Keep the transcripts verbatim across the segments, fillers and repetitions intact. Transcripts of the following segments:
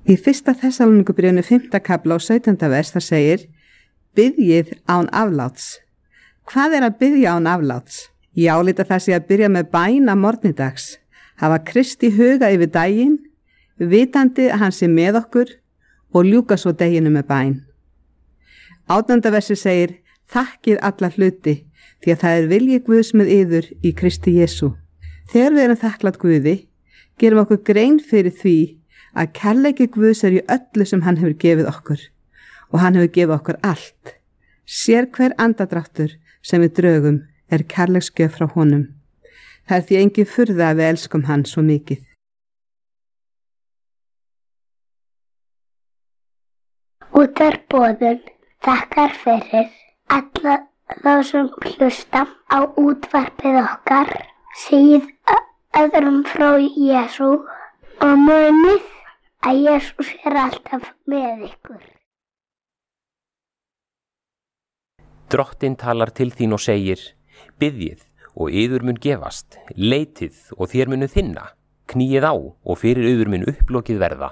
Í fyrsta Þessalóníkubréfinu fimmta kafla og sautjánda vers það segir: Biðjið án afláts. Hvað er að biðja án afláts? Ég álíta það sé að byrja með bæn að morgnidags, hafa Kristi huga yfir daginn, vitandi að hann sé með okkur og ljúka svo deginu með bæn. Átjánda versi segir: Þakkið alla hluti, því að það er vilji Guðs með yður í Kristi Jesú. Þegar við erum þakklátt Guði, gerum okkur grein fyrir því að kærleiki Guðs er í öllu sem hann hefur gefið okkur og hann hefur gefið okkur allt. Sér hver andadráttur sem við drögum er kærleiksgjöf frá honum. Það er því engin furða að við elskum hann svo mikið. Útvarpsboðun þakkar fyrir alla þá sem hlusta á útvarpið okkar, segið öðrum frá Jesú og munið að Jesús er alltaf með ykkur. Drottinn talar til þín og segir: Biðjið og yður mun gefast, leitið og þér munu þinna, kníið á og fyrir yður mun upplokið verða.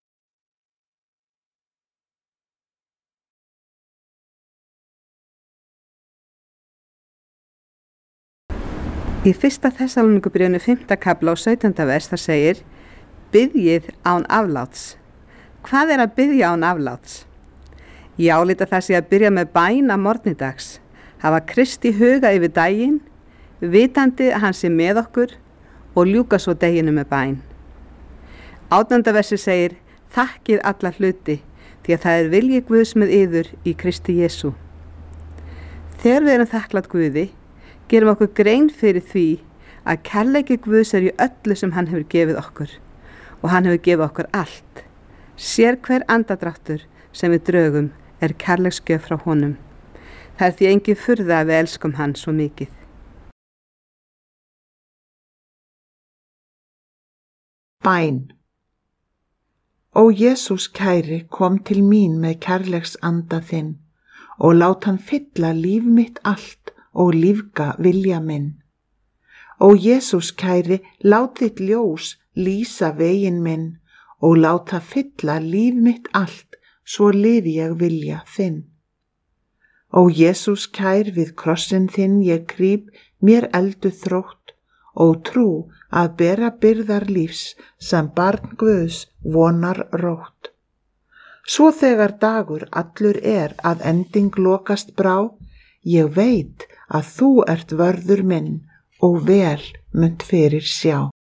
Í fyrsta Þessalóníkubréfinu fimmta kafla og sautjánda vers það segir: Biðjið án afláts. Hvað er að biðja án afláts? Ég álíta það sé að byrja með bæn að morgnidags, hafa Kristi huga yfir daginn, vitandi að hann sé með okkur og ljúka svo deginu með bæn. Átjánda versi segir: Þakkið alla hluti, því að það er vilji Guðs með yður í Kristi Jesú. Þegar við erum þakklátt Guði, gerum okkur grein fyrir því að kærleiki Guðs er í öllu sem hann hefur gefið okkur og hann hefur gefið okkur allt. Sér hver andadráttur sem við drögum er kærleiksgjöf frá honum. Það er því engin furða að við elskum hann svo mikið. Bæn. Ó Jesús kæri, kom til mín með kærleiks anda þinn og lát hann fylla líf mitt allt og lífga vilja minn. Ó Jesús kæri, lát þitt ljós lýsa veginn minn og láta fylla líf mitt allt, svo lifi ég vilja þinn. Ó Jesús kær, við krossinn þinn ég krýp mér eldu þrótt og trú að bera byrðar lífs sem barn Guðs vonar rótt. Svo þegar dagur allur er að ending lokast brá, ég veit að þú ert vörður minn og vel munt fyrir sjá.